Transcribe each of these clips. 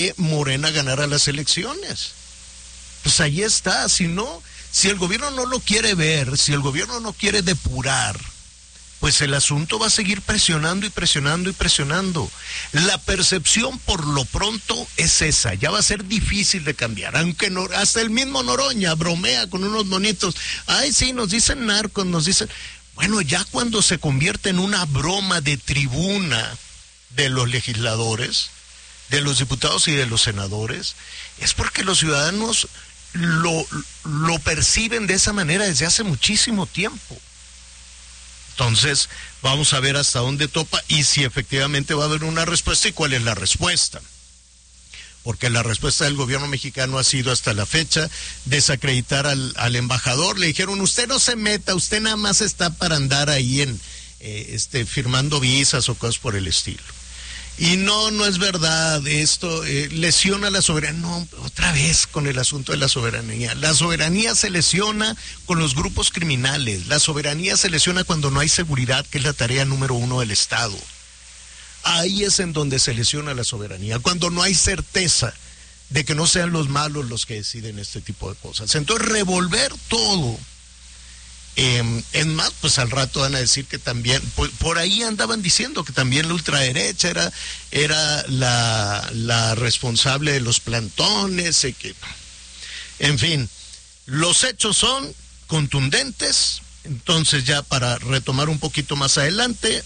Morena ganara las elecciones. Pues ahí está. Si no, si el gobierno no lo quiere ver, si el gobierno no quiere depurar, pues el asunto va a seguir presionando y presionando y presionando. La percepción por lo pronto es esa, ya va a ser difícil de cambiar, aunque no, hasta el mismo Noroña bromea con unos monitos. Ay, sí, nos dicen narcos, nos dicen... Bueno, ya cuando se convierte en una broma de tribuna de los legisladores, de los diputados y de los senadores, es porque los ciudadanos lo perciben de esa manera desde hace muchísimo tiempo. Entonces, vamos a ver hasta dónde topa y si efectivamente va a haber una respuesta y cuál es la respuesta. Porque la respuesta del gobierno mexicano ha sido hasta la fecha desacreditar al embajador. Le dijeron, usted no se meta, usted nada más está para andar ahí firmando visas o cosas por el estilo. Y no es verdad, esto lesiona la soberanía. No, otra vez con el asunto de la soberanía. La soberanía se lesiona con los grupos criminales. La soberanía se lesiona cuando no hay seguridad, que es la tarea número 1 del Estado. Ahí es en donde se lesiona la soberanía, cuando no hay certeza de que no sean los malos los que deciden este tipo de cosas. Entonces, revolver todo. Es más, pues al rato van a decir que también, por ahí andaban diciendo que también la ultraderecha era la responsable de los plantones, en fin, los hechos son contundentes. Entonces, ya para retomar un poquito más adelante,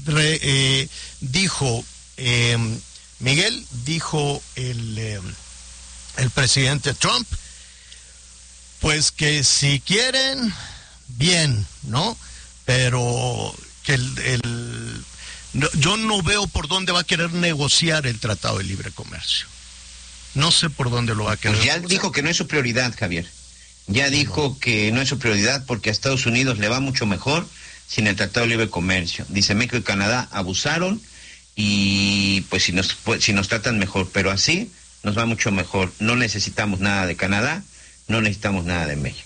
dijo Miguel, dijo el presidente Trump, pues que si quieren, bien, ¿no? Pero que yo no veo por dónde va a querer negociar el Tratado de Libre Comercio. No sé por dónde lo va a querer pues ya negociar. Dijo que no es su prioridad, Javier. Ya dijo que no es su prioridad porque a Estados Unidos le va mucho mejor sin el Tratado de Libre Comercio. Dice, México y Canadá abusaron y pues si nos tratan mejor, pero así nos va mucho mejor. No necesitamos nada de Canadá, no necesitamos nada de México.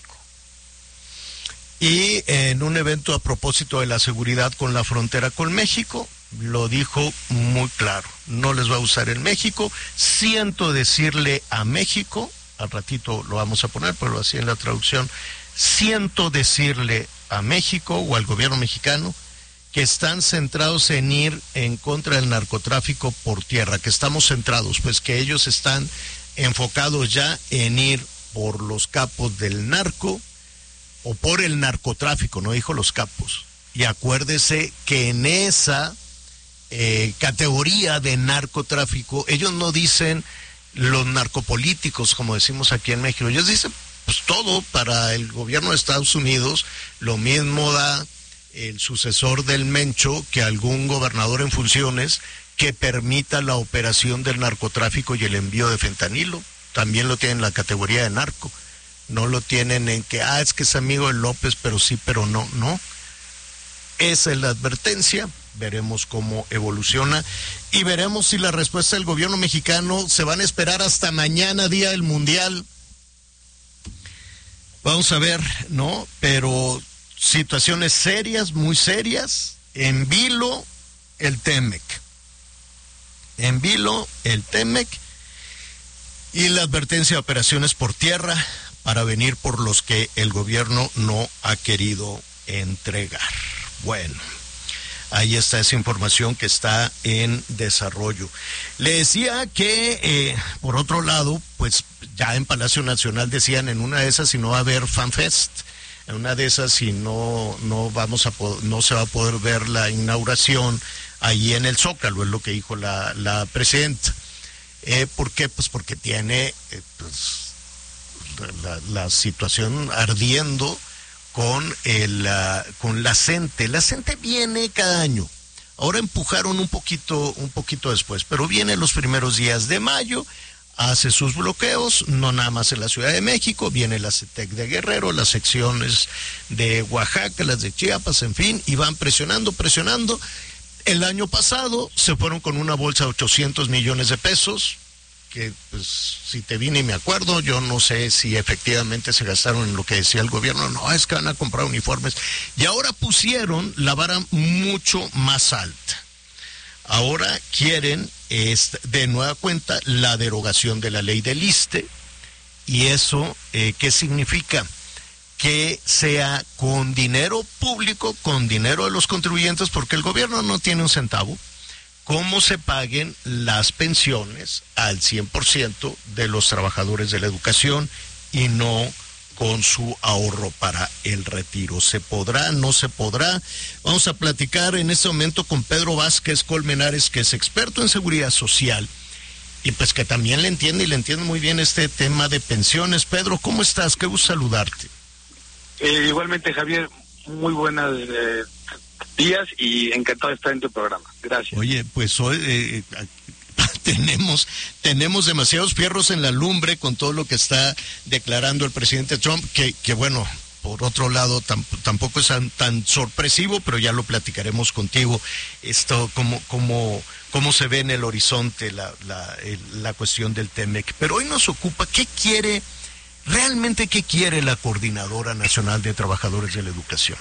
Y en un evento a propósito de la seguridad con la frontera con México, lo dijo muy claro, no les va a usar en México. Siento decirle a México, al ratito lo vamos a poner, pero así en la traducción, siento decirle a México o al gobierno mexicano que están centrados en ir en contra del narcotráfico por tierra, que estamos centrados, pues que ellos están enfocados ya en ir por los capos del narco o por el narcotráfico, no dijo los capos. Y acuérdese que en esa categoría de narcotráfico, ellos no dicen los narcopolíticos, como decimos aquí en México, ellos dicen pues todo. Para el gobierno de Estados Unidos, lo mismo da el sucesor del Mencho que algún gobernador en funciones que permita la operación del narcotráfico y el envío de fentanilo. También lo tienen en la categoría de narco. No lo tienen en que, es que es amigo de López, pero sí, pero no, no. Esa es la advertencia. Veremos cómo evoluciona y veremos si la respuesta del gobierno mexicano se van a esperar hasta mañana, día del Mundial. Vamos a ver, ¿no? Pero situaciones serias, muy serias. En vilo, el Temec. En vilo, el Temec. Y la advertencia de operaciones por tierra para venir por los que el gobierno no ha querido entregar. Bueno, ahí está esa información que está en desarrollo. Le decía que, por otro lado, pues ya en Palacio Nacional decían, en una de esas si no va a haber FanFest, en una de esas si no se va a poder ver la inauguración ahí en el Zócalo, es lo que dijo la presidenta. ¿Por qué? Pues porque tiene la situación ardiendo con la CENTE. La CENTE viene cada año. Ahora empujaron un poquito después, pero viene los primeros días de mayo, hace sus bloqueos, no nada más en la Ciudad de México, viene la CETEC de Guerrero, las secciones de Oaxaca, las de Chiapas, en fin, y van presionando. El año pasado se fueron con una bolsa de 800 millones de pesos, que pues si te vine y me acuerdo, yo no sé si efectivamente se gastaron en lo que decía el gobierno, no, es que van a comprar uniformes, y ahora pusieron la vara mucho más alta. Ahora quieren de nueva cuenta la derogación de la ley del ISSSTE. ¿Y eso qué significa? Que sea con dinero público, con dinero de los contribuyentes, porque el gobierno no tiene un centavo, cómo se paguen las pensiones al 100% de los trabajadores de la educación y no con su ahorro para el retiro. ¿Se podrá? ¿No se podrá? Vamos a platicar en este momento con Pedro Vázquez Colmenares, que es experto en seguridad social y pues que también le entiende muy bien este tema de pensiones. Pedro, ¿cómo estás? Qué gusto saludarte. Igualmente, Javier, muy buenos días y encantado de estar en tu programa. Gracias. Oye, pues hoy tenemos demasiados fierros en la lumbre con todo lo que está declarando el presidente Trump, que bueno, por otro lado tampoco es tan sorpresivo, pero ya lo platicaremos contigo. Esto, cómo se ve en el horizonte la cuestión del TEMEC. Pero hoy nos ocupa, ¿realmente qué quiere la Coordinadora Nacional de Trabajadores de la Educación?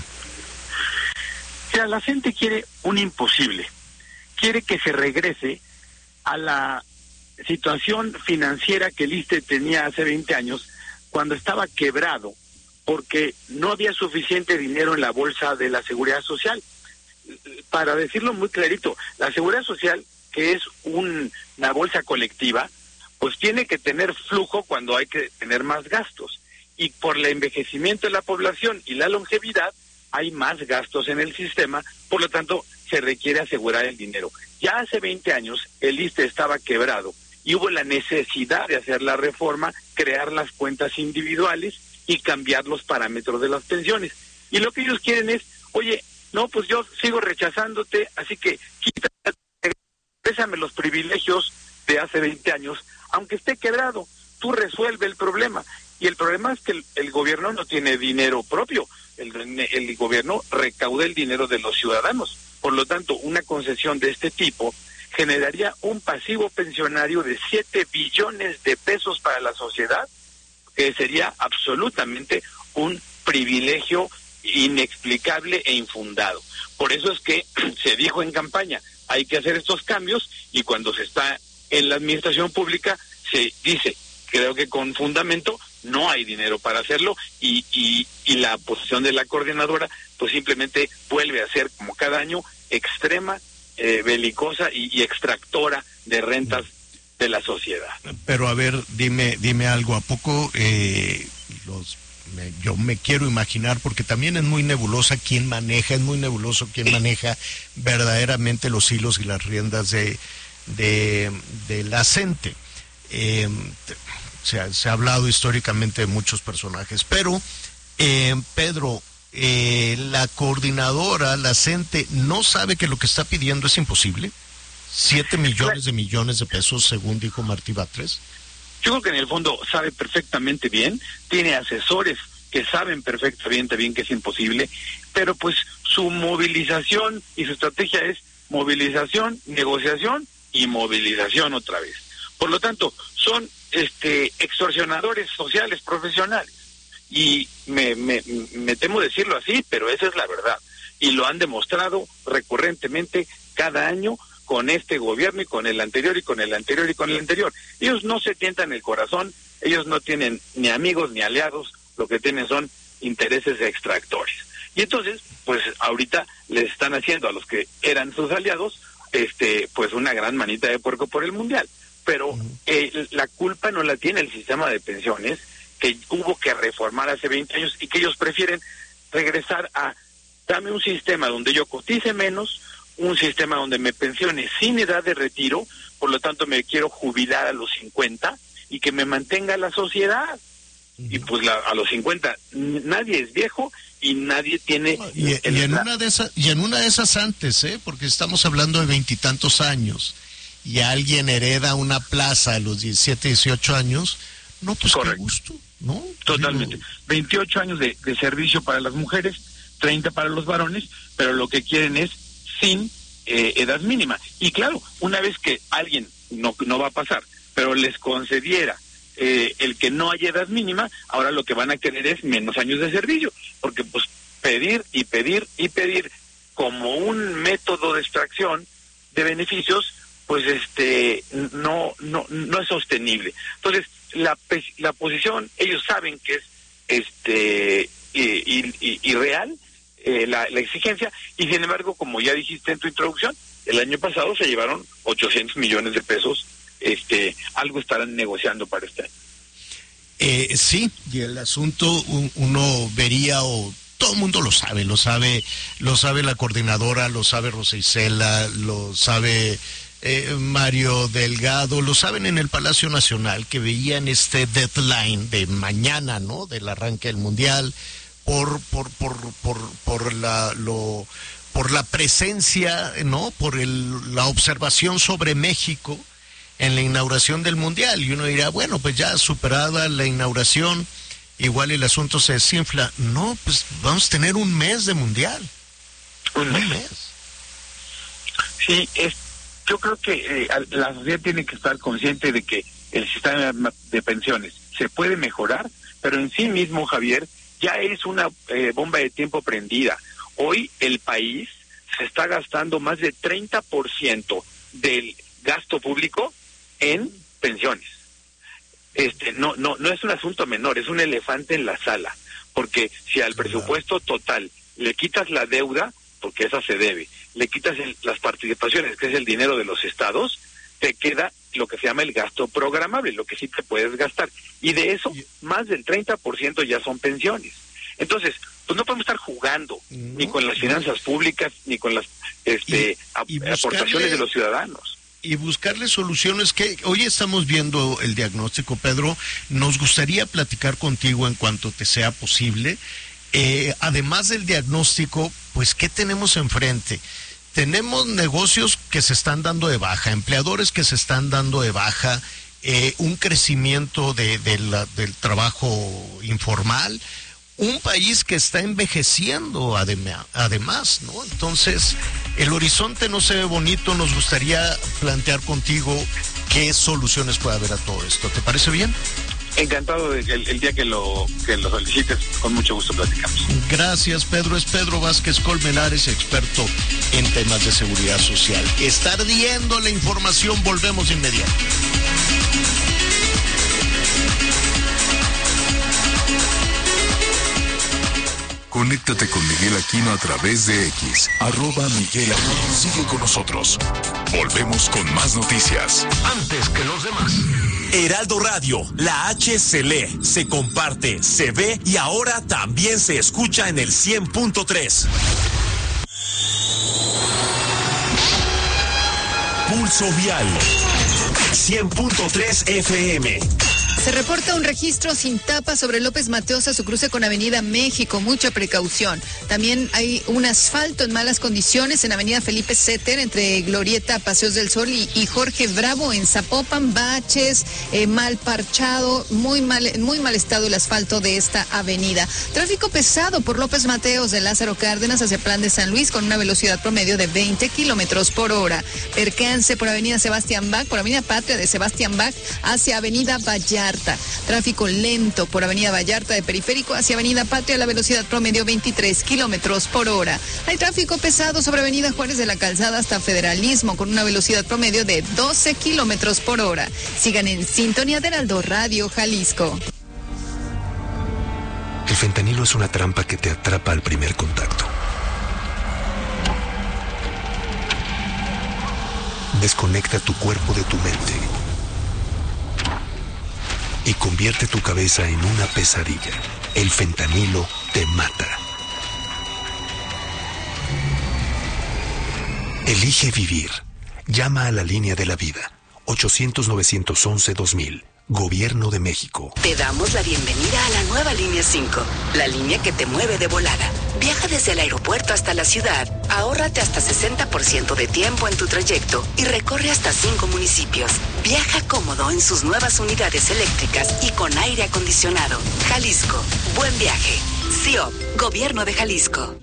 Mira, la gente quiere un imposible. Quiere que se regrese a la situación financiera que el ISSSTE tenía hace 20 años, cuando estaba quebrado, porque no había suficiente dinero en la bolsa de la Seguridad Social. Para decirlo muy clarito, la Seguridad Social, que es una bolsa colectiva, pues tiene que tener flujo cuando hay que tener más gastos. Y por el envejecimiento de la población y la longevidad, hay más gastos en el sistema, por lo tanto, se requiere asegurar el dinero. Ya hace 20 años, el ISSSTE estaba quebrado y hubo la necesidad de hacer la reforma, crear las cuentas individuales y cambiar los parámetros de las pensiones. Y lo que ellos quieren es, oye, no, pues yo sigo rechazándote, así que pésame los privilegios de hace 20 años, aunque esté quebrado, tú resuelve el problema. Y el problema es que el gobierno no tiene dinero propio, el gobierno recauda el dinero de los ciudadanos. Por lo tanto, una concesión de este tipo generaría un pasivo pensionario de 7 billones de pesos para la sociedad, que sería absolutamente un privilegio inexplicable e infundado. Por eso es que se dijo en campaña, hay que hacer estos cambios, y cuando se está en la administración pública se dice, creo que con fundamento, no hay dinero para hacerlo, y la posición de la coordinadora pues simplemente vuelve a ser, como cada año, extrema, belicosa y extractora de rentas de la sociedad. Pero a ver, dime algo, ¿a poco yo me quiero imaginar, porque también es muy nebuloso quién maneja verdaderamente los hilos y las riendas de la CENTE? Se ha hablado históricamente de muchos personajes, pero Pedro, la coordinadora, la CENTE, ¿no sabe que lo que está pidiendo es imposible? 7 millones de pesos, según dijo Martí Batres. Yo creo que en el fondo sabe perfectamente bien, tiene asesores que saben perfectamente bien que es imposible, pero pues su movilización y su estrategia es movilización, negociación y movilización otra vez. Por lo tanto, son extorsionadores sociales profesionales. Y me temo decirlo así, pero esa es la verdad. Y lo han demostrado recurrentemente cada año con este gobierno y con el anterior y con el anterior y con el anterior. Ellos no se tientan el corazón, ellos no tienen ni amigos ni aliados, lo que tienen son intereses extractores. Y entonces, pues ahorita les están haciendo a los que eran sus aliados, pues una gran manita de puerco por el mundial. Pero la culpa no la tiene el sistema de pensiones, que hubo que reformar hace 20 años y que ellos prefieren regresar a dame un sistema donde yo cotice menos, un sistema donde me pensione sin edad de retiro, por lo tanto me quiero jubilar a los 50 y que me mantenga la sociedad. Y pues a los 50 nadie es viejo y nadie tiene... En una de esas antes, porque estamos hablando de 20 y tantos años, y alguien hereda una plaza a los 17, 18 años, no, pues correcto. Qué gusto, ¿no? Totalmente. 28 años de servicio para las mujeres, 30 para los varones, pero lo que quieren es sin edad mínima. Y claro, una vez que alguien, no va a pasar, pero les concediera el que no haya edad mínima, ahora lo que van a querer es menos años de servicio, porque pues pedir y pedir y pedir como un método de extracción de beneficios, pues no es sostenible. Entonces, la posición, ellos saben que es irreal la exigencia, y sin embargo, como ya dijiste en tu introducción, el año pasado se llevaron 800 millones de pesos, algo estarán negociando para este año. Sí, y el asunto uno vería, o todo el mundo lo sabe la coordinadora, lo sabe Rosa Isela, lo sabe Mario Delgado, lo saben en el Palacio Nacional, que veían este deadline de mañana, ¿no?, del arranque del Mundial, por la presencia, ¿no?, por la observación sobre México en la inauguración del Mundial. Y uno dirá, bueno, pues ya superada la inauguración, igual el asunto se desinfla. No, pues vamos a tener un mes de Mundial. Un mes. Sí, yo creo que la sociedad tiene que estar consciente de que el sistema de pensiones se puede mejorar, pero en sí mismo, Javier, ya es una bomba de tiempo prendida. Hoy el país se está gastando más de 30% del gasto público en pensiones. No es un asunto menor, es un elefante en la sala, porque si al presupuesto total le quitas la deuda, porque esa se debe, le quitas las participaciones, que es el dinero de los estados, te queda lo que se llama el gasto programable, lo que sí te puedes gastar, y de eso más del 30% ya son pensiones. Entonces, pues no podemos estar jugando ni con las finanzas públicas, ni con las aportaciones de los ciudadanos. Y buscarle soluciones. Que hoy estamos viendo el diagnóstico, Pedro. Nos gustaría platicar contigo en cuanto te sea posible. Además del diagnóstico, pues, ¿qué tenemos enfrente? Tenemos negocios que se están dando de baja, empleadores que se están dando de baja, un crecimiento del trabajo informal, un país que está envejeciendo además, ¿no? Entonces, el horizonte no se ve bonito. Nos gustaría plantear contigo qué soluciones puede haber a todo esto. ¿Te parece bien? Encantado de que el día que lo solicites, con mucho gusto platicamos. Gracias, Pedro. Es Pedro Vázquez Colmenares, experto en temas de seguridad social. Está ardiendo la información. Volvemos de inmediato. Conéctate con Miguel Aquino a través de X, @MiguelAquino. Sigue con nosotros. Volvemos con más noticias. Antes que los demás. Heraldo Radio, la H se lee, se comparte, se ve y ahora también se escucha en el 100.3. Pulso Vial, 100.3 FM. Se reporta un registro sin tapa sobre López Mateos a su cruce con Avenida México. Mucha precaución. También hay un asfalto en malas condiciones en Avenida Felipe Setter, entre Glorieta, Paseos del Sol y Jorge Bravo en Zapopan. Baches, mal parchado, muy mal estado el asfalto de esta avenida. Tráfico pesado por López Mateos de Lázaro Cárdenas hacia Plan de San Luis con una velocidad promedio de 20 kilómetros por hora. Percance por Avenida Sebastián Bach, por Avenida Patria de Sebastián Bach hacia Avenida Vallarta. Tráfico lento por Avenida Vallarta de Periférico hacia Avenida Patria, la velocidad promedio 23 kilómetros por hora. Hay tráfico pesado sobre Avenida Juárez de la Calzada hasta Federalismo con una velocidad promedio de 12 kilómetros por hora. Sigan en sintonía de Heraldo Radio Jalisco. El fentanilo es una trampa que te atrapa al primer contacto. Desconecta tu cuerpo de tu mente y convierte tu cabeza en una pesadilla. El fentanilo te mata. Elige vivir. Llama a la línea de la vida. 800-911-2000. Gobierno de México. Te damos la bienvenida a la nueva línea 5, la línea que te mueve de volada. Viaja desde el aeropuerto hasta la ciudad, ahórrate hasta 60% de tiempo en tu trayecto y recorre hasta 5 municipios. Viaja cómodo en sus nuevas unidades eléctricas y con aire acondicionado. Jalisco, buen viaje. CIOP, Gobierno de Jalisco.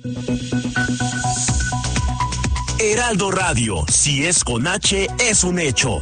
Heraldo Radio, si es con H, es un hecho.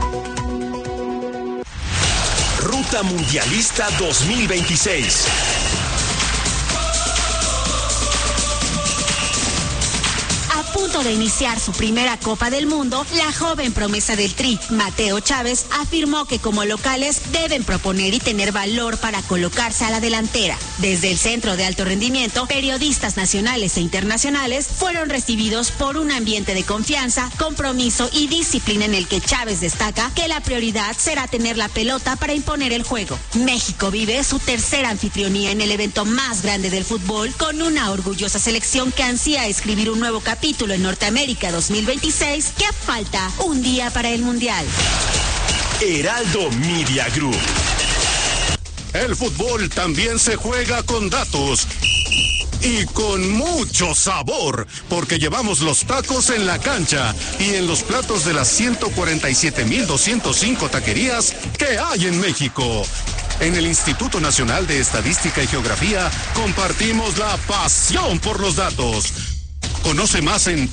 Ruta Mundialista 2026. A punto punto de iniciar su primera Copa del Mundo, la joven promesa del Tri, Mateo Chávez, afirmó que como locales deben proponer y tener valor para colocarse a la delantera. Desde el Centro de Alto Rendimiento, periodistas nacionales e internacionales fueron recibidos por un ambiente de confianza, compromiso y disciplina en el que Chávez destaca que la prioridad será tener la pelota para imponer el juego. México vive su tercera anfitrionía en el evento más grande del fútbol, con una orgullosa selección que ansía escribir un nuevo capítulo en Norteamérica 2026, que falta un día para el Mundial. Heraldo Media Group. El fútbol también se juega con datos. Y con mucho sabor, porque llevamos los tacos en la cancha y en los platos de las 147,205 taquerías que hay en México. En el Instituto Nacional de Estadística y Geografía compartimos la pasión por los datos. Conoce más en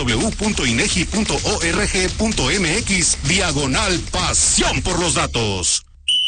www.inegi.org.mx/pasión por los datos.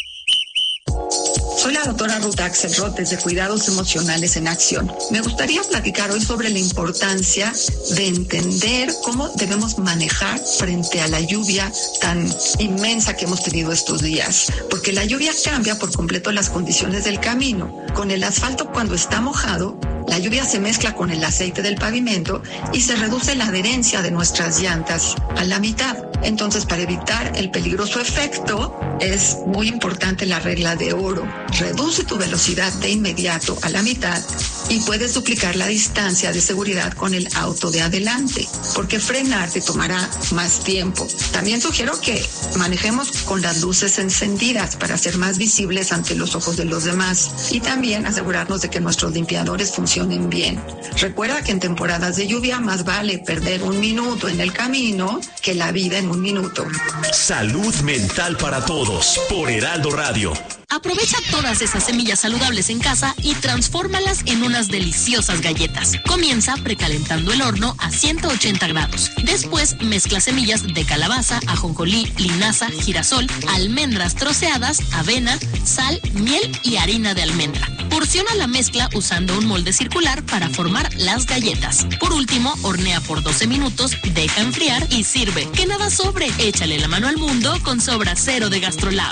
Soy la doctora Ruth Axelrod desde Cuidados Emocionales en Acción. Me gustaría platicar hoy sobre la importancia de entender cómo debemos manejar frente a la lluvia tan inmensa que hemos tenido estos días. Porque la lluvia cambia por completo las condiciones del camino. Con el asfalto, cuando está mojado, la lluvia se mezcla con el aceite del pavimento y se reduce la adherencia de nuestras llantas a la mitad. Entonces, para evitar el peligroso efecto, es muy importante la regla de oro. Reduce tu velocidad de inmediato a la mitad y puedes duplicar la distancia de seguridad con el auto de adelante, porque frenar te tomará más tiempo. También sugiero que manejemos con las luces encendidas para ser más visibles ante los ojos de los demás y también asegurarnos de que nuestros limpiadores funcionen bien. Recuerda que en temporadas de lluvia más vale perder un minuto en el camino que la vida en un minuto. Salud mental para todos por Heraldo Radio. Aprovecha todas esas semillas saludables en casa y transfórmalas en unas deliciosas galletas. Comienza precalentando el horno a 180 grados. Después mezcla semillas de calabaza, ajonjolí, linaza, girasol, almendras troceadas, avena, sal, miel y harina de almendra. Porciona la mezcla usando un molde circular para formar las galletas. Por último, hornea por 12 minutos, deja enfriar y sirve. Que nada sobre, échale la mano al mundo con Sobra Cero de Gastrolab.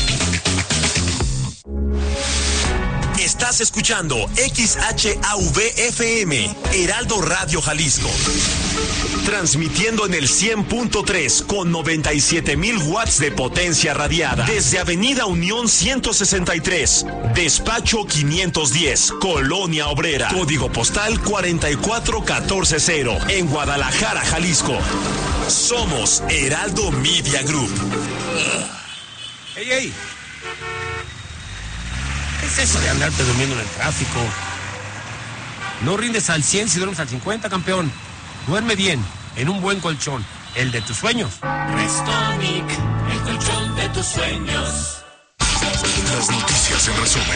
Estás escuchando XHAV-FM, Heraldo Radio Jalisco. Transmitiendo en el 100.3 con 97,000 watts de potencia radiada. Desde Avenida Unión 163, Despacho 510, Colonia Obrera. Código postal 44140, en Guadalajara, Jalisco. Somos Heraldo Media Group. ¡Ey, ey! ¿Qué es eso de andarte durmiendo en el tráfico? No rindes al 100 si duermes al 50, campeón. Duerme bien, en un buen colchón, el de tus sueños. Restonic, el colchón de tus sueños. Las noticias en resumen.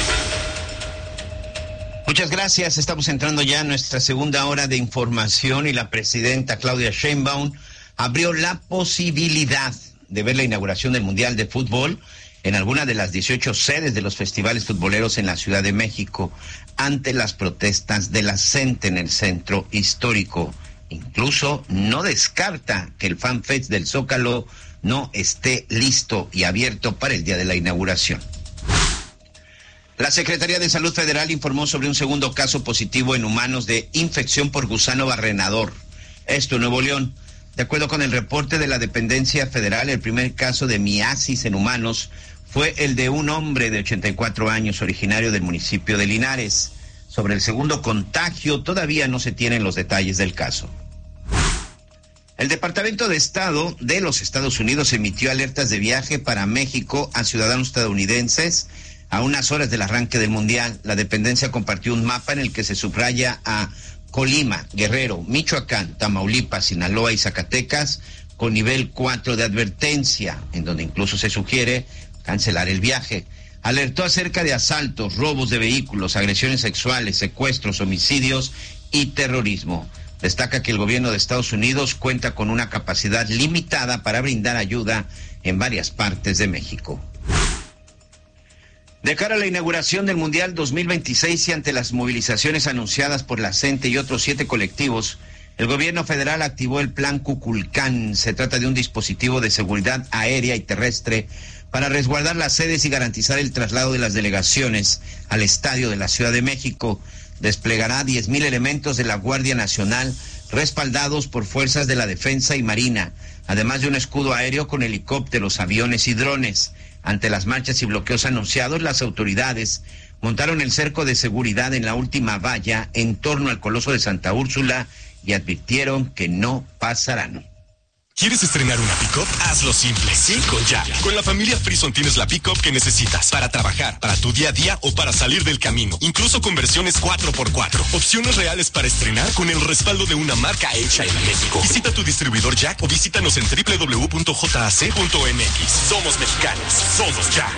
Muchas gracias. Estamos entrando ya a nuestra segunda hora de información y la presidenta Claudia Sheinbaum abrió la posibilidad de ver la inauguración del Mundial de Fútbol en alguna de las 18 sedes de los festivales futboleros en la Ciudad de México, ante las protestas de la gente en el centro histórico. Incluso no descarta que el FanFest del Zócalo no esté listo y abierto para el día de la inauguración. La Secretaría de Salud Federal informó sobre un segundo caso positivo en humanos de infección por gusano barrenador. Esto en Nuevo León. De acuerdo con el reporte de la dependencia federal, el primer caso de miasis en humanos fue el de un hombre de 84 años originario del municipio de Linares. Sobre el segundo contagio todavía no se tienen los detalles del caso. El Departamento de Estado de los Estados Unidos emitió alertas de viaje para México a ciudadanos estadounidenses a unas horas del arranque del Mundial. La dependencia compartió un mapa en el que se subraya a Colima, Guerrero, Michoacán, Tamaulipas, Sinaloa y Zacatecas con nivel 4 de advertencia, en donde incluso se sugiere cancelar el viaje. Alertó acerca de asaltos, robos de vehículos, agresiones sexuales, secuestros, homicidios y terrorismo. Destaca que el gobierno de Estados Unidos cuenta con una capacidad limitada para brindar ayuda en varias partes de México. De cara a la inauguración del Mundial 2026 y ante las movilizaciones anunciadas por la CENTE y otros 7 colectivos, El gobierno federal activó el Plan Cuculcán. Se trata de un dispositivo de seguridad aérea y terrestre para resguardar las sedes y garantizar el traslado de las delegaciones al estadio de la Ciudad de México. Desplegará 10,000 elementos de la Guardia Nacional respaldados por fuerzas de la Defensa y Marina, además de un escudo aéreo con helicópteros, aviones y drones. Ante las marchas y bloqueos anunciados, las autoridades montaron el cerco de seguridad en la última valla en torno al Coloso de Santa Úrsula y advirtieron que no pasarán. ¿Quieres estrenar una pick-up? Hazlo simple, sí, con Jack. Con la familia Frison tienes la pick-up que necesitas para trabajar, para tu día a día o para salir del camino. Incluso con versiones 4x4. Opciones reales para estrenar con el respaldo de una marca hecha en México. Visita tu distribuidor Jack o visítanos en www.jac.mx. Somos mexicanos, somos Jack.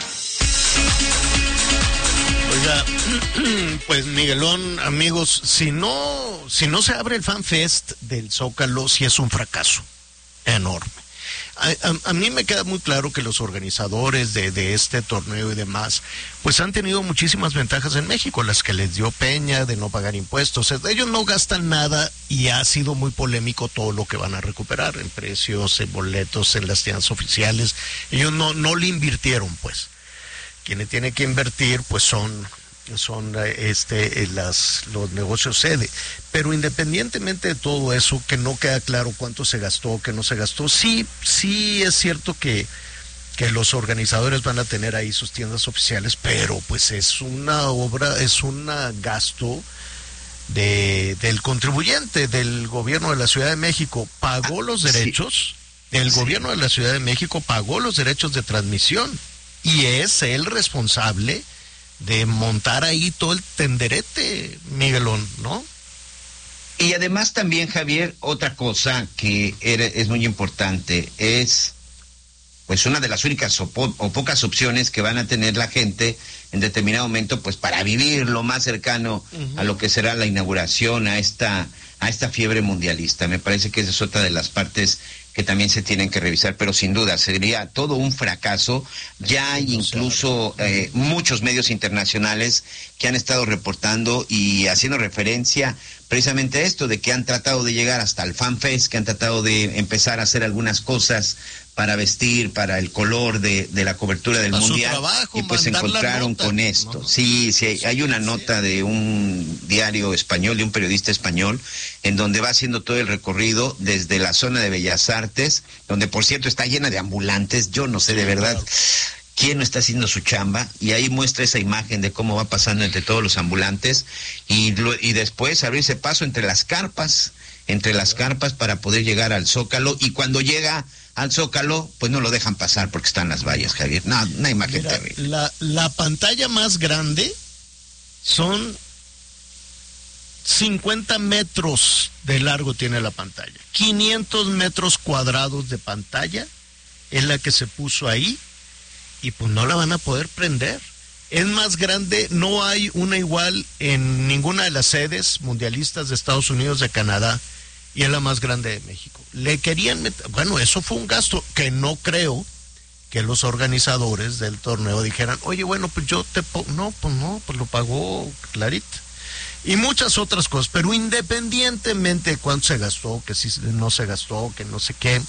Oiga, pues Miguelón, amigos, si no se abre el Fan Fest del Zócalo, sí es un fracaso enorme. A mí me queda muy claro que los organizadores de este torneo y demás, pues han tenido muchísimas ventajas en México, las que les dio Peña de no pagar impuestos. Ellos no gastan nada y ha sido muy polémico todo lo que van a recuperar en precios, en boletos, en las tiendas oficiales. Ellos no le invirtieron, pues. Quienes tienen que invertir, pues son los negocios sede. Pero independientemente de todo eso, que no queda claro cuánto se gastó, que no se gastó, sí es cierto que los organizadores van a tener ahí sus tiendas oficiales, pero pues es una obra, es un gasto del contribuyente, del gobierno de la Ciudad de México. Pagó los derechos, el gobierno de la Ciudad de México pagó los derechos de transmisión y es el responsable de montar ahí todo el tenderete, Miguelón, ¿no? Y además también, Javier, otra cosa que es muy importante, es pues una de las únicas o pocas opciones que van a tener la gente en determinado momento, pues para vivir lo más cercano a lo que será la inauguración, a esta fiebre mundialista. Me parece que esa es otra de las partes que también se tienen que revisar, pero sin duda sería todo un fracaso. Ya hay incluso muchos medios internacionales que han estado reportando y haciendo referencia precisamente a esto, de que han tratado de llegar hasta el Fan Fest, que han tratado de empezar a hacer algunas cosas para vestir, para el color de la cobertura del Mundial, trabajo, y pues se encontraron con esto. ¿No? Sí, hay una nota de un diario español, de un periodista español, en donde va haciendo todo el recorrido desde la zona de Bellas Artes, donde por cierto está llena de ambulantes. Yo no sé de verdad quién no está haciendo su chamba, y ahí muestra esa imagen de cómo va pasando entre todos los ambulantes, y después abrirse paso entre las carpas para poder llegar al Zócalo, y cuando llega al Zócalo, pues no lo dejan pasar porque están las vallas, Javier. No, una imagen terrible. La pantalla más grande son 50 metros de largo tiene la pantalla. 500 metros cuadrados de pantalla es la que se puso ahí, y pues no la van a poder prender. Es más grande, no hay una igual en ninguna de las sedes mundialistas de Estados Unidos, de Canadá, y es la más grande de México. Le querían meter, bueno, eso fue un gasto que no creo que los organizadores del torneo dijeran, oye, bueno, pues yo te pongo, pues lo pagó Clarita. Y muchas otras cosas, pero independientemente de cuánto se gastó, que si no se gastó, que no sé qué,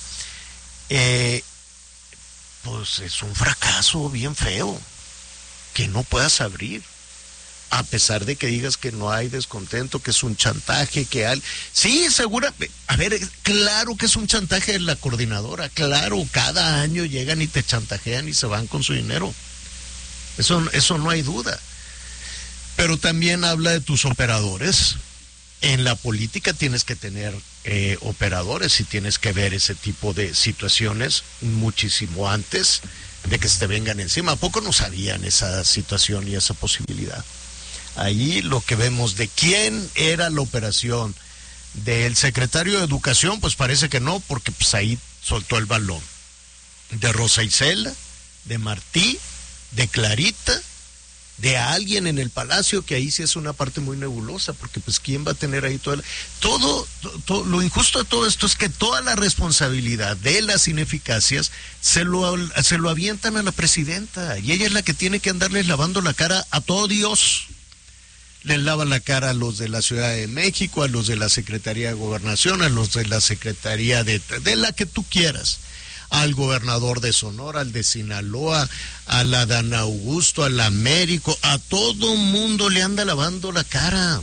pues es un fracaso bien feo, que no puedas abrir. A pesar de que digas que no hay descontento, que es un chantaje, que hay... Sí, segura. A ver, claro que es un chantaje de la coordinadora, claro, cada año llegan y te chantajean y se van con su dinero. Eso no hay duda. Pero también habla de tus operadores. En la política tienes que tener operadores y tienes que ver ese tipo de situaciones muchísimo antes de que se te vengan encima. ¿A poco no sabían esa situación y esa posibilidad? Ahí lo que vemos de quién era la operación del secretario de Educación, pues parece que no, porque pues ahí soltó el balón. De Rosa Isela, de Martí, de Clarita, de alguien en el Palacio, que ahí sí es una parte muy nebulosa, porque pues quién va a tener ahí todo lo injusto de todo esto es que toda la responsabilidad de las ineficacias se lo avientan a la presidenta, y ella es la que tiene que andarles lavando la cara a todo Dios. les lavan la cara a los de la Ciudad de México, a los de la Secretaría de Gobernación, a los de la Secretaría de la que tú quieras, al gobernador de Sonora, al de Sinaloa, a la Dan Augusto, al Américo, a todo mundo le anda lavando la cara.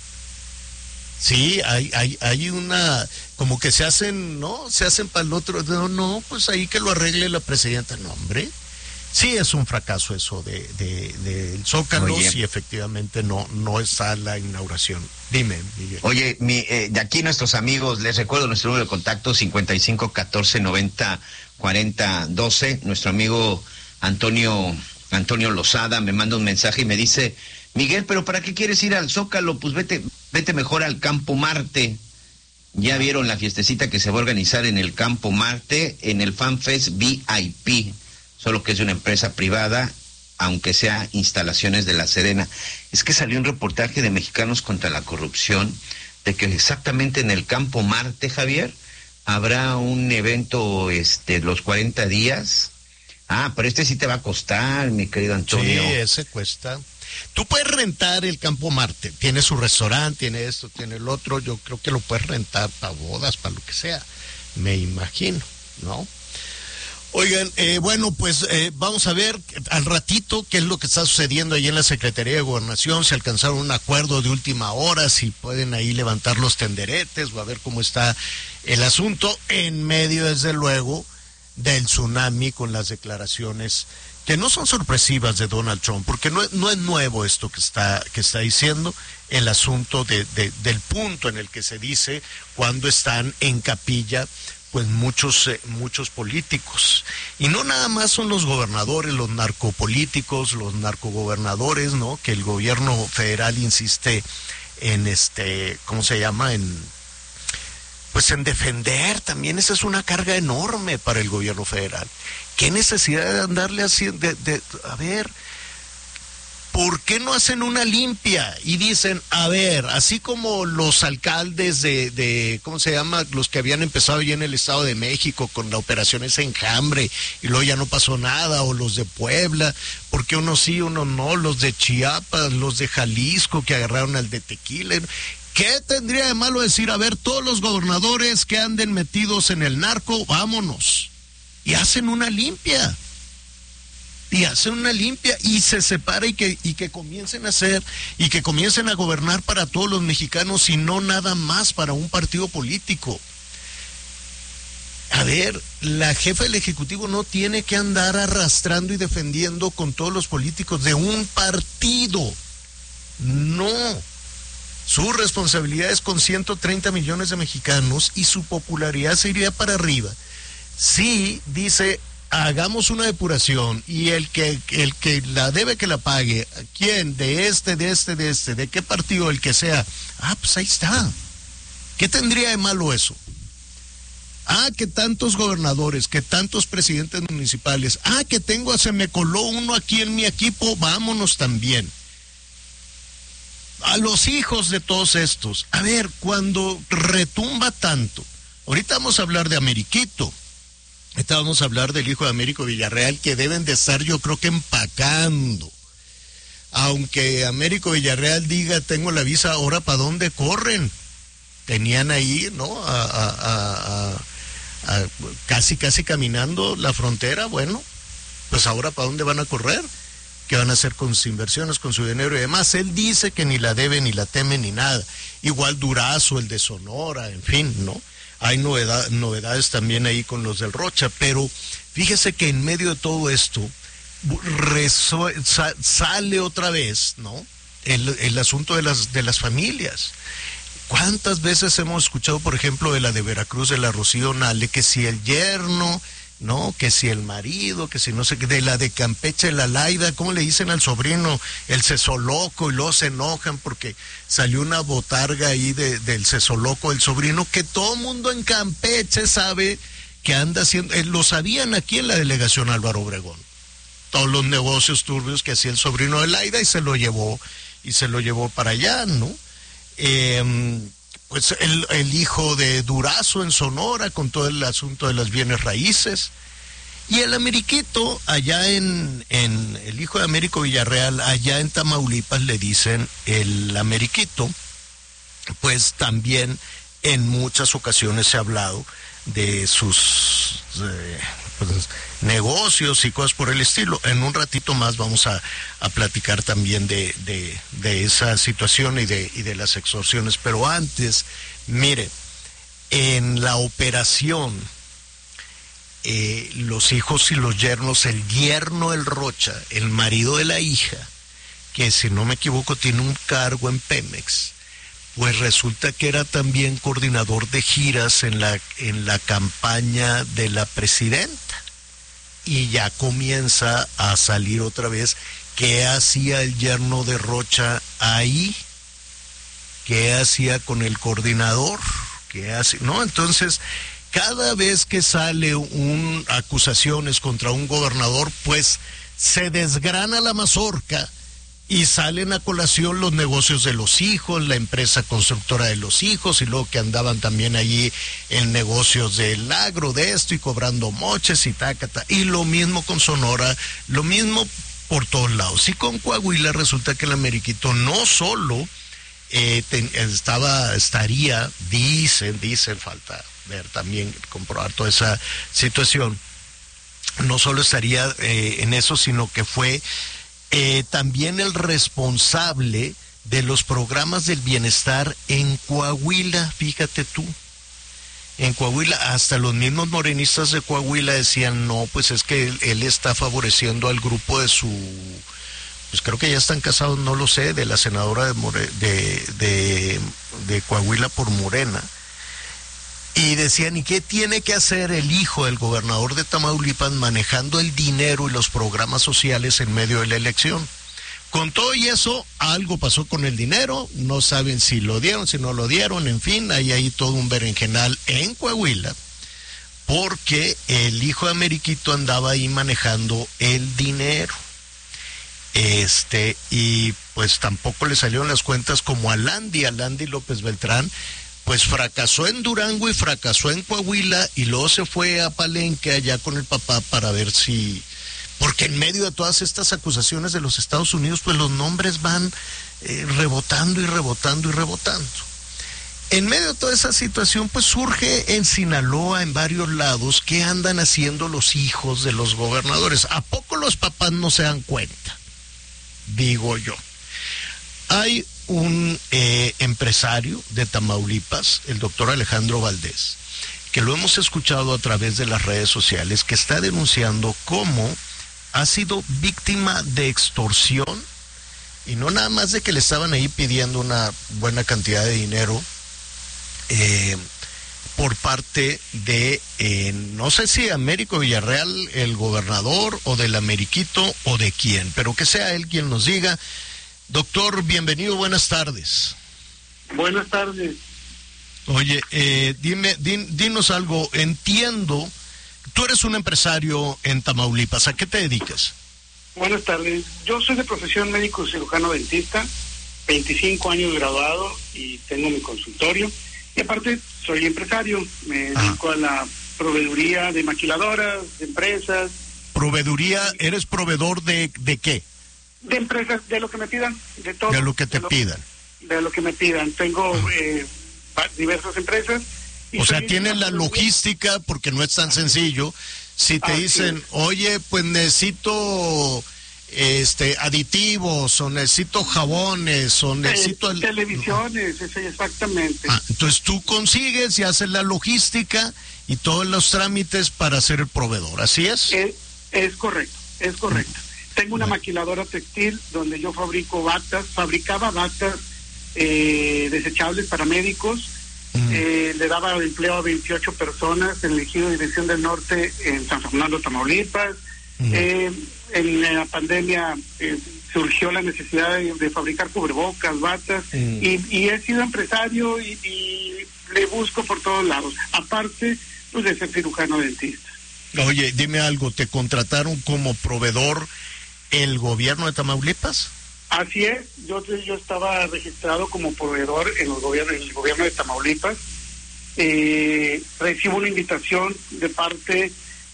Sí, hay una, como que se hacen para el otro, no, pues ahí que lo arregle la presidenta, no, hombre. Sí, es un fracaso eso del Zócalo. Oye, sí, efectivamente no está la inauguración. Dime, Miguel. Oye, de aquí nuestros amigos, les recuerdo nuestro número de contacto 55 14 90 40 12. Nuestro amigo Antonio Lozada me manda un mensaje y me dice: Miguel, pero ¿para qué quieres ir al Zócalo? Pues vete mejor al Campo Marte. Ya vieron la fiestecita que se va a organizar en el Campo Marte, en el FanFest VIP. Solo que es de una empresa privada, aunque sea instalaciones de La Serena. Es que salió un reportaje de Mexicanos contra la Corrupción, de que exactamente en el Campo Marte, Javier, habrá un evento los 40 días. Pero sí te va a costar, mi querido Antonio. Sí, ese cuesta. Tú puedes rentar el Campo Marte, tiene su restaurante, tiene esto, tiene el otro, yo creo que lo puedes rentar para bodas, para lo que sea, me imagino, ¿no? Oigan, bueno, pues vamos a ver al ratito qué es lo que está sucediendo ahí en la Secretaría de Gobernación, si alcanzaron un acuerdo de última hora, si pueden ahí levantar los tenderetes o a ver cómo está el asunto, en medio, desde luego, del tsunami con las declaraciones que no son sorpresivas de Donald Trump, porque no es nuevo esto que está diciendo, el asunto del punto en el que se dice cuando están en capilla pues muchos políticos, y no nada más son los gobernadores, los narcopolíticos, los narcogobernadores, ¿no? Que el gobierno federal insiste en ¿cómo se llama? En defender también. Esa es una carga enorme para el gobierno federal. ¿Qué necesidad de andarle haciendo? A ver, ¿por qué no hacen una limpia? Y dicen, a ver, así como los alcaldes de ¿cómo se llama? Los que habían empezado ya en el Estado de México con la operación esa Enjambre y luego ya no pasó nada, o los de Puebla, ¿por qué unos sí, unos no? Los de Chiapas, los de Jalisco que agarraron al de Tequila. ¿Qué tendría de malo decir, a ver, todos los gobernadores que anden metidos en el narco, vámonos? Y hacen una limpia. Y se separa y que comiencen a hacer y que comiencen a gobernar para todos los mexicanos y no nada más para un partido político. A ver, la jefa del Ejecutivo no tiene que andar arrastrando y defendiendo con todos los políticos de un partido. No. Su responsabilidad es con 130 millones de mexicanos y su popularidad se iría para arriba. Sí, dice, hagamos una depuración y el que la debe que la pague, ¿quién? ¿De qué partido? El que sea. Pues ahí está. ¿Qué tendría de malo eso? Que tantos gobernadores, que tantos presidentes municipales, que se me coló uno aquí en mi equipo, vámonos también. A los hijos de todos estos. A ver, cuando retumba tanto, ahorita vamos a hablar de Ameriquito, ahorita vamos a hablar del hijo de Américo Villarreal, que deben de estar, yo creo que empacando. Aunque Américo Villarreal diga, tengo la visa, ahora ¿para dónde corren? Tenían ahí, ¿no? Casi caminando la frontera, bueno, pues ahora ¿para dónde van a correr? ¿Qué van a hacer con sus inversiones, con su dinero y demás? Él dice que ni la debe, ni la teme, ni nada. Igual Durazo, el de Sonora, en fin, ¿no? Hay novedades también ahí con los del Rocha, pero fíjese que en medio de todo esto sale otra vez, ¿no? El asunto de las familias. ¿Cuántas veces hemos escuchado, por ejemplo, de la de Veracruz, de la Rocío Nale, que si el yerno, ¿no? Que si el marido, que si no sé qué, de la de Campeche, la Laida, ¿cómo le dicen al sobrino? El cesoloco, y luego se enojan porque salió una botarga ahí del cesoloco, el sobrino, que todo mundo en Campeche sabe que anda haciendo, lo sabían aquí en la delegación Álvaro Obregón, todos los negocios turbios que hacía el sobrino de Laida, y se lo llevó para allá, ¿no? Pues el hijo de Durazo en Sonora con todo el asunto de las bienes raíces, Y el Ameriquito, allá en el hijo de Américo Villarreal, allá en Tamaulipas le dicen el Ameriquito, pues también en muchas ocasiones se ha hablado de sus pues, negocios y cosas por el estilo. En un ratito más vamos a platicar también de esa situación y de las extorsiones. Pero antes, mire, en la operación, los hijos y los yernos, el yerno El Rocha, el marido de la hija, que si no me equivoco tiene un cargo en Pemex, pues resulta que era también coordinador de giras en la campaña de la presidenta. Y ya comienza a salir otra vez qué hacía el yerno de Rocha ahí, qué hacía con el coordinador, qué hace, ¿no? Entonces, cada vez que sale acusaciones contra un gobernador, pues se desgrana la mazorca y salen a colación los negocios de los hijos, la empresa constructora de los hijos, y luego que andaban también allí en negocios del agro, de esto, y cobrando moches y tacata. Y lo mismo con Sonora, lo mismo por todos lados. Y con Coahuila resulta que el Ameriquito no solo dicen, falta ver también, comprobar toda esa situación, no solo estaría en eso, sino que fue también el responsable de los programas del bienestar en Coahuila, fíjate tú. En Coahuila, hasta los mismos morenistas de Coahuila decían, no, pues es que él está favoreciendo al grupo de su, pues creo que ya están casados, no lo sé, de la senadora de Coahuila por Morena. Y decían, ¿y qué tiene que hacer el hijo del gobernador de Tamaulipas manejando el dinero y los programas sociales en medio de la elección? Con todo y eso, algo pasó con el dinero, no saben si lo dieron, si no lo dieron, en fin, hay ahí todo un berenjenal en Coahuila, porque el hijo de Ameriquito andaba ahí manejando el dinero. Y pues tampoco le salieron las cuentas como a Landy López Beltrán, pues fracasó en Durango y fracasó en Coahuila, y luego se fue a Palenque allá con el papá para ver si, porque en medio de todas estas acusaciones de los Estados Unidos, pues los nombres van rebotando y rebotando y rebotando. En medio de toda esa situación, pues surge en Sinaloa, en varios lados, ¿qué andan haciendo los hijos de los gobernadores? ¿A poco los papás no se dan cuenta? Digo yo. Hay un empresario de Tamaulipas, el doctor Alejandro Valdés, que lo hemos escuchado a través de las redes sociales, que está denunciando cómo ha sido víctima de extorsión, y no nada más de que le estaban ahí pidiendo una buena cantidad de dinero por parte de, no sé si Américo Villarreal, el gobernador, o del Ameriquito, o de quién, pero que sea él quien nos diga. Doctor, bienvenido, buenas tardes. Buenas tardes. Oye, dinos algo, entiendo, tú eres un empresario en Tamaulipas, ¿a qué te dedicas? Buenas tardes, yo soy de profesión médico cirujano dentista, 25 años graduado y tengo mi consultorio, y aparte soy empresario, me dedico a la proveeduría de maquiladoras, de empresas. ¿Proveeduría? ¿Eres proveedor de qué? De empresas, de lo que me pidan, de todo. De lo que te pidan. De lo que me pidan. Tengo diversas empresas. O sea, tienen la logística, porque no es tan sencillo. Si te dicen, oye, pues necesito aditivos, o necesito jabones, o necesito... televisiones, exactamente. Entonces tú consigues y haces la logística y todos los trámites para ser el proveedor, ¿así es? Es correcto, es correcto. Tengo una maquiladora textil donde yo fabricaba batas desechables para médicos. Le daba empleo a 28 personas en el ejido de División del Norte en San Fernando, Tamaulipas. En la pandemia surgió la necesidad de fabricar cubrebocas, batas, y he sido empresario y le busco por todos lados. Aparte, pues, de ser cirujano dentista. Oye, dime algo, ¿te contrataron como proveedor el gobierno de Tamaulipas? Así es, yo estaba registrado como proveedor en el gobierno de Tamaulipas. Recibo una invitación de parte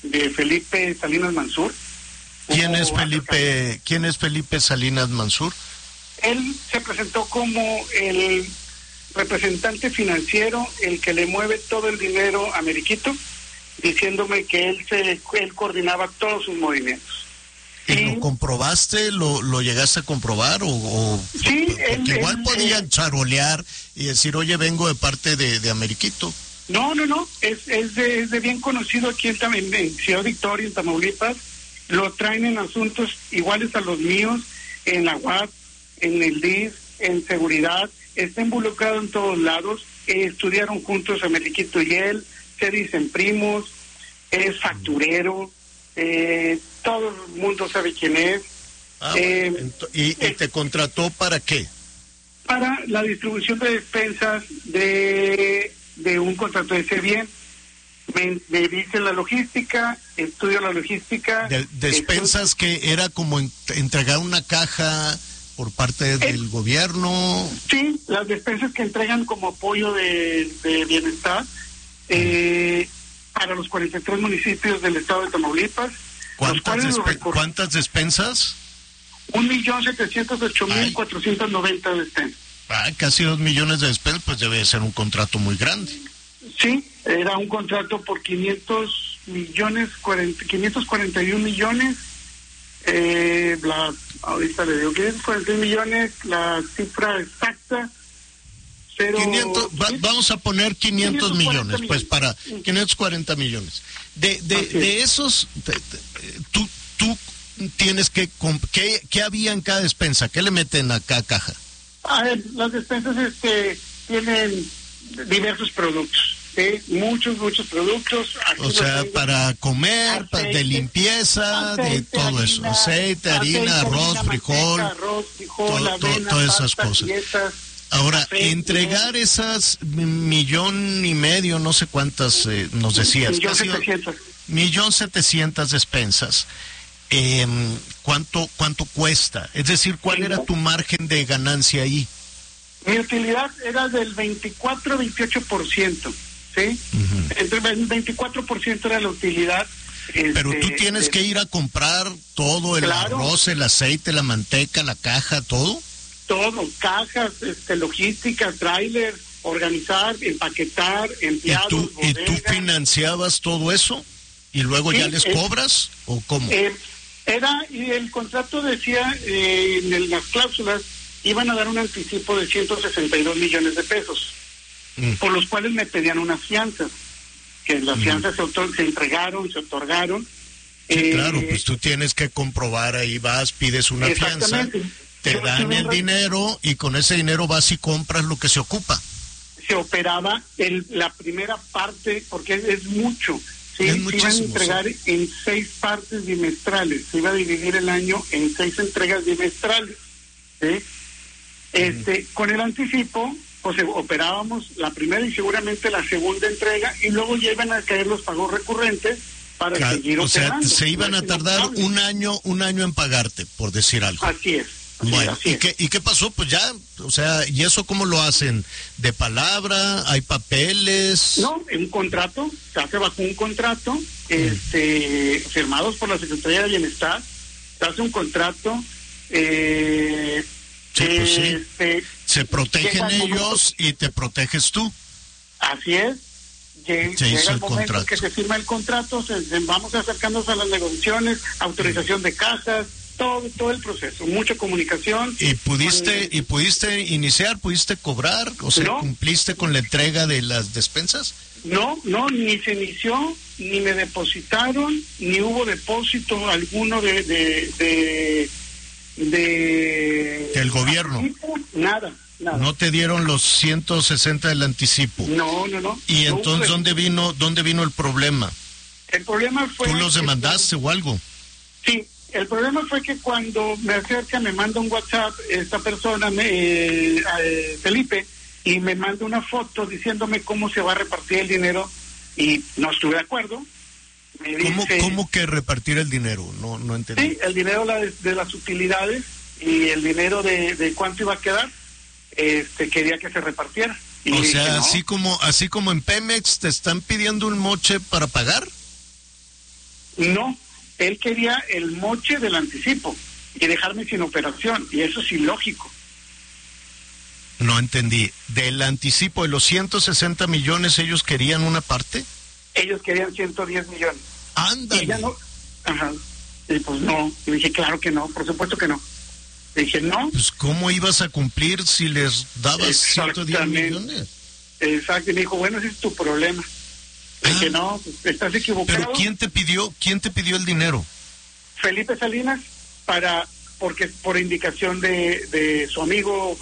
de Felipe Salinas Mansur. ¿Quién es Felipe Salinas Mansur? Él se presentó como el representante financiero, el que le mueve todo el dinero a Mariquito, diciéndome que él coordinaba todos sus movimientos. ¿Y lo comprobaste? ¿Lo llegaste a comprobar? Sí, porque igual podían charolear y decir, oye, vengo de parte de Ameriquito. No, es de bien conocido aquí en Ciudad Victoria, en Tamaulipas. Lo traen en asuntos iguales a los míos, en la UAP, en el DIF, en seguridad. Está involucrado en todos lados. Estudiaron juntos Ameriquito y él, se dicen primos, es facturero, todo el mundo sabe quién es. ¿Y te contrató para qué? Para la distribución de despensas de un contrato de bien. Me dice la logística, estudio la logística. Despensas que era como entregar una caja por parte del gobierno. Sí, las despensas que entregan como apoyo de bienestar para los 43 municipios del estado de Tamaulipas. ¿Cuántas despensas? 1.708.490 despensas. Casi 2 millones de despensas, pues debe ser un contrato muy grande. Sí, era un contrato por 541 millones. Ahorita le digo 541 millones, la cifra exacta. Vamos a poner 500 millones, pues para 540 millones. De esos, tú tienes que... ¿Qué había en cada despensa? ¿Qué le meten a cada caja? Las despensas tienen diversos productos, muchos productos. O sea, para comer, de limpieza, de todo eso. Aceite, harina, arroz, frijol, avena, todas esas cosas. Galletas, ahora, entregar esas 1.5 millones, no sé cuántas nos decías. 1.700.000 despensas. ¿Cuánto cuesta? Es decir, ¿cuál era tu margen de ganancia ahí? Mi utilidad era del 24-28%, ¿sí? Entre el 24% era la utilidad. Pero tú tienes que ir a comprar todo, el arroz, el aceite, la manteca, la caja, ¿todo? Todo, cajas, logística, tráiler, organizar, empaquetar, empleados, ¿Y tú financiabas todo eso? ¿Y luego ya les cobras? ¿O cómo? Y el contrato decía, en las cláusulas, iban a dar un anticipo de 162 millones de pesos, por los cuales me pedían unas fianzas, que las fianzas se entregaron, se otorgaron. Sí, claro, pues tú tienes que comprobar, ahí vas, pides una fianza, te dan el dinero y con ese dinero vas y compras lo que se ocupa. Se operaba la primera parte, porque es mucho. Sí, se iban a entregar en 6 partes bimestrales, se iba a dividir el año en 6 entregas bimestrales. ¿Sí? Con el anticipo, pues operábamos la primera y seguramente la segunda entrega, y luego ya iban a caer los pagos recurrentes para seguir operando. O sea, se iban a tardar un año en pagarte, por decir algo. Así es. Bueno, ¿y qué pasó? Pues ya, o sea, ¿y eso cómo lo hacen? ¿De palabra? ¿Hay papeles? No, un contrato, se hace bajo un contrato, firmados por la Secretaría de Bienestar, se hace un contrato, se protegen ellos y te proteges tú. Así es. Llega el momento en que se firma el contrato, vamos acercándonos a las negociaciones, autorización de cajas, todo el proceso, mucha comunicación. ¿Y pudiste iniciar, pudiste cobrar? O sea, ¿cumpliste con la entrega de las despensas? No, ni se inició, ni me depositaron, ni hubo depósito alguno del gobierno. Nada. No te dieron los 160 del anticipo. No. ¿Y entonces dónde vino el problema? El problema fue... ¿Tú los demandaste o algo? Sí. El problema fue que cuando me acerca, me manda un WhatsApp esta persona, Felipe, y me manda una foto diciéndome cómo se va a repartir el dinero, y no estuve de acuerdo. ¿Cómo que repartir el dinero? No entendí. Sí, el dinero de las utilidades y el dinero de cuánto iba a quedar, quería que se repartiera. Y o sea, dije, no. así como en Pemex te están pidiendo un moche para pagar. No, él quería el moche del anticipo y dejarme sin operación, y eso es ilógico. No entendí. ¿Del anticipo de los 160 millones ellos querían una parte? Ellos querían 110 millones. Ándale. Y ya no. Ajá. Y pues no. Y dije, claro que no, por supuesto que no. Dije, no. Pues ¿cómo ibas a cumplir si les dabas 110 millones? Exacto. Y me dijo, bueno, ese es tu problema. Dije, no, pues, estás equivocado. ¿Pero quién te pidió el dinero? Felipe Salinas, porque por indicación de su amigo,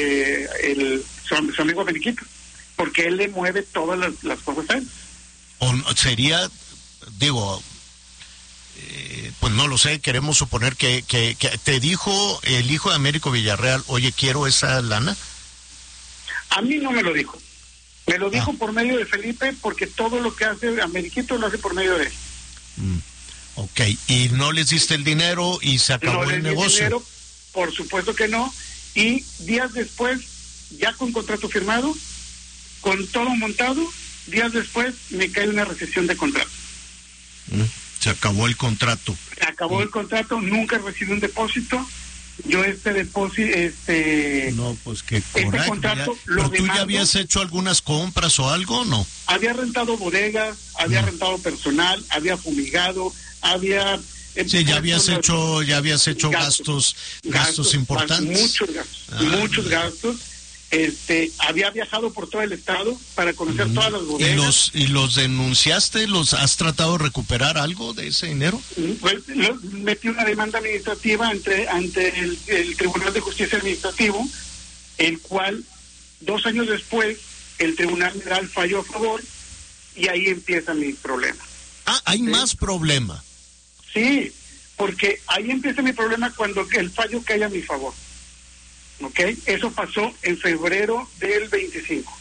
su amigo Beniquito, porque él le mueve todas las cosas a él. O sería, digo, pues no lo sé, queremos suponer que te dijo el hijo de Américo Villarreal, oye, quiero esa lana. A mí no me lo dijo. Me lo dijo por medio de Felipe, porque todo lo que hace Ameriquito lo hace por medio de él. Ok, y no les diste el dinero y se acabó el negocio. Dinero, por supuesto que no. Y días después, ya con contrato firmado, con todo montado, días después me cae una rescisión de contrato. Se acabó el contrato. Se acabó el contrato, nunca recibí un depósito. Yo depósito, No, pues qué coraje. Contrato ¿Pero tú ya habías hecho algunas compras o algo, no? Había rentado bodegas, había rentado personal, había fumigado, había... Sí, ya habías hecho gastos importantes. Muchos gastos. Había viajado por todo el estado para conocer todas las bodegas. ¿Y los denunciaste? ¿Los has tratado de recuperar algo de ese dinero? Pues metí una demanda administrativa ante el Tribunal de Justicia Administrativo, el cual 2 años después el Tribunal me da el fallo a favor, y ahí empieza mi problema. Hay más problema. Sí, porque ahí empieza mi problema cuando el fallo cae a mi favor. ¿Ok? Eso pasó en febrero del 25.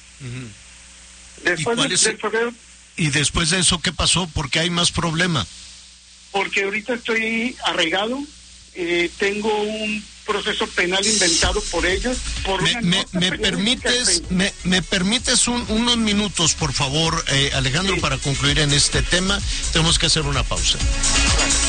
¿Y después de eso qué pasó? ¿Por qué hay más problema? Porque ahorita estoy arraigado, tengo un proceso penal inventado por ellos. ¿Me permites unos minutos, por favor, Alejandro, para concluir en este tema? Tenemos que hacer una pausa.